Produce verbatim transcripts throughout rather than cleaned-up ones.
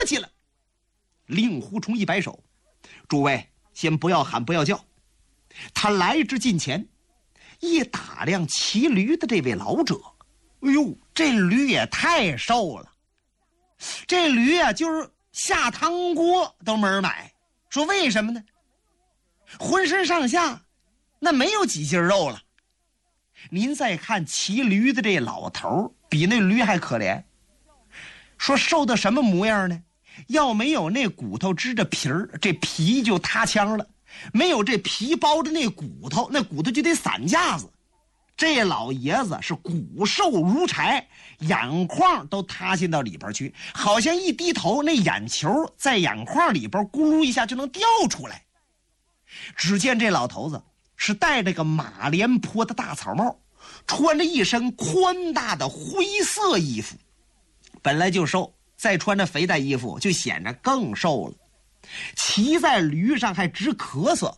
去了。令狐冲一摆手，诸位先不要喊不要叫。他来至近前，一打量骑驴的这位老者，哎呦，这驴也太瘦了，这驴啊就是下汤锅都没人买。说为什么呢？浑身上下那没有几斤肉了。您再看骑驴的这老头，比那驴还可怜。说瘦的什么模样呢？要没有那骨头支着皮儿，这皮就塌腔了；没有这皮包着那骨头，那骨头就得散架子。这老爷子是骨瘦如柴，眼眶都塌进到里边去，好像一低头，那眼球在眼眶里边咕噜一下就能掉出来。只见这老头子是戴着个马莲坡的大草帽，穿着一身宽大的灰色衣服，本来就瘦，再穿着肥大衣服就显得更瘦了。骑在驴上还直咳嗽。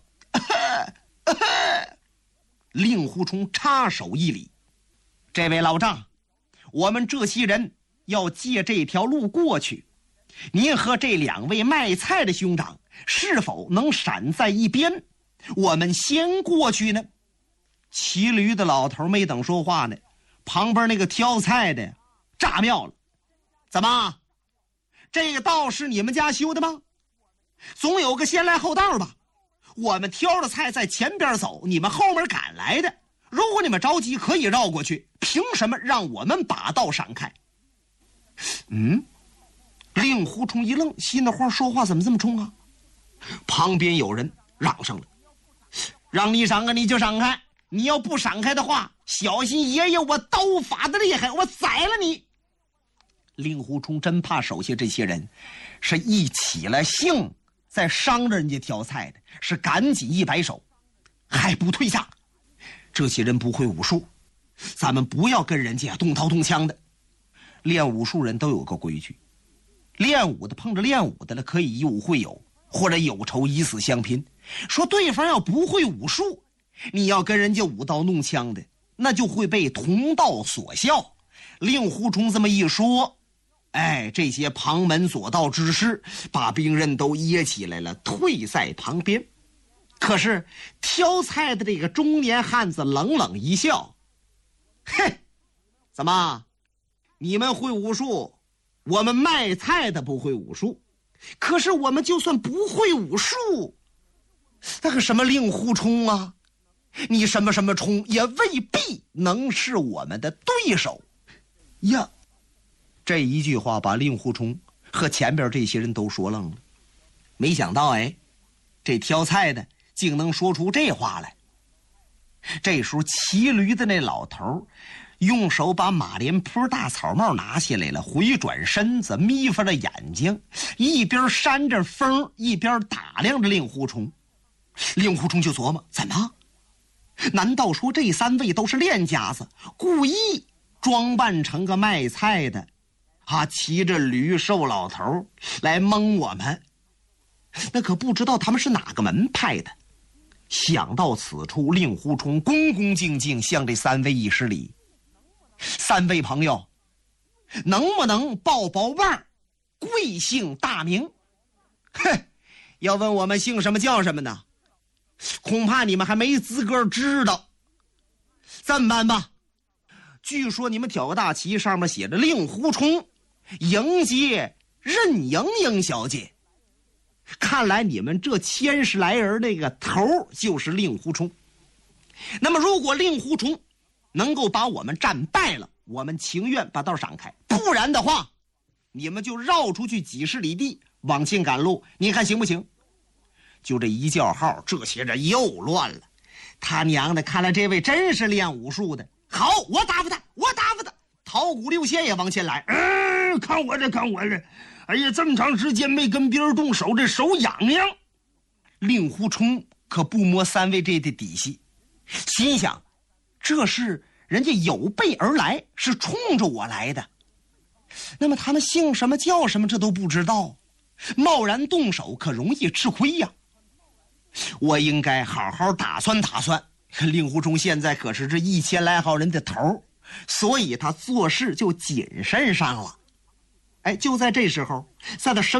令狐冲插手一礼：“这位老丈，我们这些人要借这条路过去，您和这两位卖菜的兄长是否能闪在一边？我们先过去呢？”骑驴的老头没等说话呢，旁边那个挑菜的炸庙了：“怎么，这个道是你们家修的吗？总有个先来后到吧？我们挑着菜在前边走，你们后面赶来的。如果你们着急，可以绕过去，凭什么让我们把道闪开？”嗯，令狐冲一愣，心的话说话怎么这么冲啊？旁边有人嚷上了：“让你闪开你就闪开，你要不闪开的话，小心爷爷我刀法的厉害，我宰了你！”令狐冲真怕手下这些人是一起了性在伤着人家挑菜的，是赶紧一摆手：“还不退下！这些人不会武术，咱们不要跟人家动刀动枪的。练武术人都有个规矩，练武的碰着练武的了，可以以武会友，或者有仇以死相拼。说对方要不会武术，你要跟人家舞刀弄枪的，那就会被同道所笑。”令狐冲这么一说，哎，这些旁门左道之士把兵刃都掖起来了，退在旁边。可是挑菜的这个中年汉子冷冷一笑：“嘿，怎么，你们会武术，我们卖菜的不会武术。可是我们就算不会武术，那个什么令狐冲啊，你什么什么冲也未必能是我们的对手呀。”这一句话把令狐冲和前边这些人都说愣了。没想到哎，这挑菜的竟能说出这话来。这时候骑驴的那老头用手把马莲坡大草帽拿下来了，回转身子，眯缝着眼睛，一边扇着风一边打量着令狐冲。令狐冲就琢磨：怎么？难道说这三位都是练家子，故意装扮成个卖菜的啊，骑着驴瘦老头来蒙我们？那可不知道他们是哪个门派的。想到此处，令狐冲恭恭敬敬向这三位一施礼：“三位朋友，能不能报报腕，贵姓大名？”“哼，要问我们姓什么叫什么呢，恐怕你们还没资格知道。这么办吧，据说你们挑个大旗，上面写着令狐冲迎接任盈盈小姐。看来你们这千十来人那个头就是令狐冲。那么如果令狐冲能够把我们战败了，我们情愿把道闪开；不然的话，你们就绕出去几十里地往前赶路，你看行不行？”就这一叫号，这些人又乱了。他娘的，看来这位真是练武术的。好，我打发他，我打发他。桃谷六仙也往前来。嗯，看我这，看我这。哎呀，这么长时间没跟别人动手，这手痒痒。令狐冲可不摸三位这的底细，心想：这是人家有备而来，是冲着我来的。那么他们姓什么叫什么，这都不知道，贸然动手可容易吃亏呀。我应该好好打算打算。令狐冲现在可是这一千来号人的头，所以他做事就谨慎上了。哎，就在这时候，在他身